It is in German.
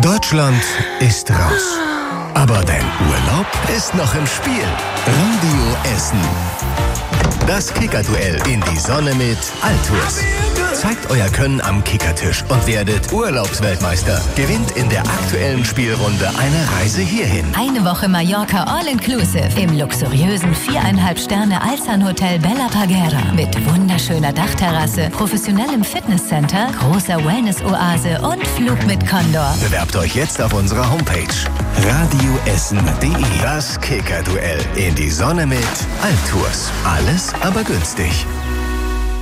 Deutschland ist raus. Aber dein Urlaub ist noch im Spiel. Radio Essen. Das Kickerduell in die Sonne mit Altours. Zeigt euer Können am Kickertisch und werdet Urlaubsweltmeister. Gewinnt in der aktuellen Spielrunde eine Reise hierhin. Eine Woche Mallorca All-Inclusive im luxuriösen 4,5 Sterne Alzan-Hotel Bella Parguera mit wunderschöner Dachterrasse, professionellem Fitnesscenter, großer Wellness-Oase und Flug mit Condor. Bewerbt euch jetzt auf unserer Homepage radioessen.de. Das Kickerduell in die Sonne mit Altours. Alles aber günstig.